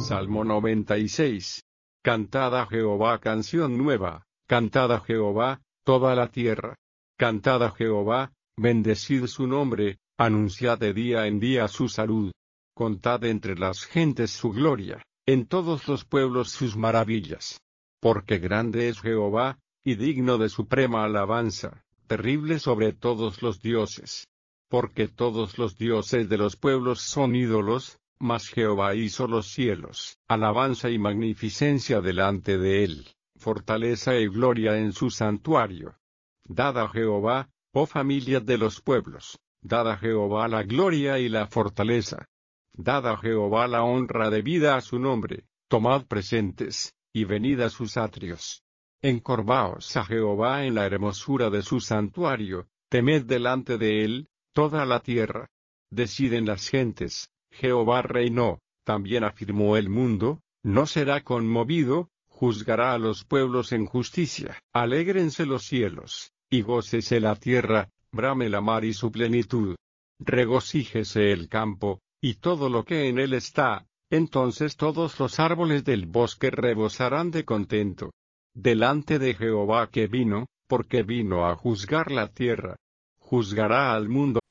Salmo 96. Cantad a Jehová canción nueva, cantad a Jehová, toda la tierra. Cantad a Jehová, bendecid su nombre, anunciad de día en día su salud. Contad entre las gentes su gloria, en todos los pueblos sus maravillas. Porque grande es Jehová, y digno de suprema alabanza, terrible sobre todos los dioses. Porque todos los dioses de los pueblos son ídolos, mas Jehová hizo los cielos, alabanza y magnificencia delante de él, fortaleza y gloria en su santuario. Dad a Jehová, oh familias de los pueblos, dad a Jehová la gloria y la fortaleza. Dad a Jehová la honra debida a su nombre, tomad presentes, y venid a sus atrios. Encorvaos a Jehová en la hermosura de su santuario, temed delante de él, toda la tierra. Deciden las gentes, Jehová reinó, también afirmó el mundo, no será conmovido, juzgará a los pueblos en justicia. Alégrense los cielos, y gócese la tierra, brame la mar y su plenitud. Regocíjese el campo, y todo lo que en él está, entonces todos los árboles del bosque rebosarán de contento. Delante de Jehová que vino, porque vino a juzgar la tierra. Juzgará al mundo